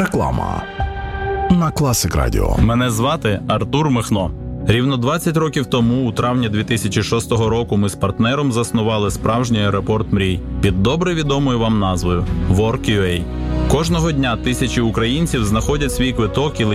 Реклама на Класик Радіо. Мене звати Артур Михно. Рівно 20 років тому, у травні 2006 року, ми з партнером заснували справжній аеропорт мрій під добре відомою вам назвою WorkUA. Кожного дня тисячі українців знаходять свій квиток і